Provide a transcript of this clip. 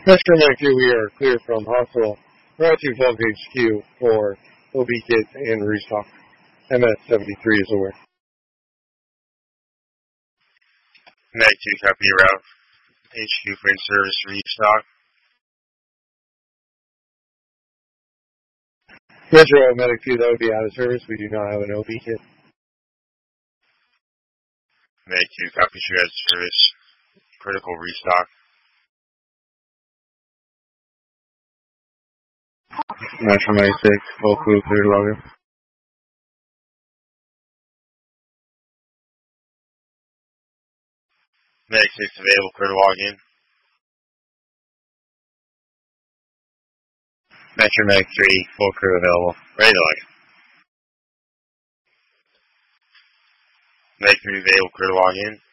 Metro 92, we are clear from hostile routing front HQ for OB kit and restock. MS-73 is aware. Mag 2, copy route. HQ for in-service restock. Metro Medic 2, that would be out of service. We do not have an OB kit. Mag 2, copy you out of service. Critical restock. Metro 96, full crew clear to log in. Mag 6 available, clear to log in. Metro Mag 3, full crew available, ready to log in. Mag 3 available, clear to log in.